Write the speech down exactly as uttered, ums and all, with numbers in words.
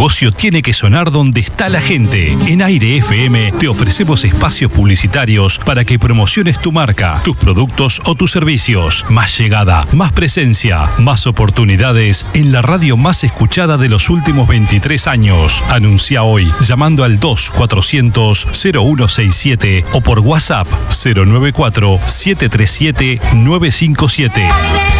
negocio tiene que sonar donde está la gente. En Aire F M te ofrecemos espacios publicitarios para que promociones tu marca, tus productos o tus servicios. Más llegada, más presencia, más oportunidades en la radio más escuchada de los últimos veintitrés años. Anuncia hoy llamando al dos cuatrocientos cero uno sesenta y siete o por WhatsApp cero nueve cuatro siete tres siete nueve cinco siete.